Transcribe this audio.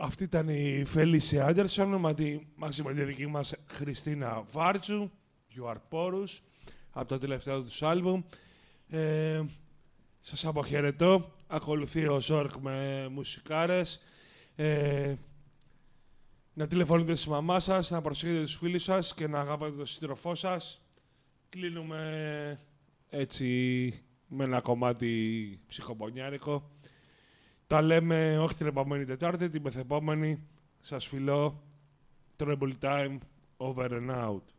Αυτή ήταν η Φέλισι Άντερσον μαζί με τη δική μας Χριστίνα Βάρτζου, You Are Porous, από το τελευταίο τους άλμπουμ. Σας αποχαιρετώ. Ακολουθεί ο Ζόρκ με μουσικάρες. Να τηλεφωνείτε στη μαμά σας, να προσέχετε τους φίλους σας και να αγαπάτε τον σύντροφό σας. Κλείνουμε έτσι με ένα κομμάτι ψυχοπονιάρικο. Τα λέμε όχι την επόμενη Τετάρτη, την μεθεπόμενη. Σας φιλώ. Treble time, over and out.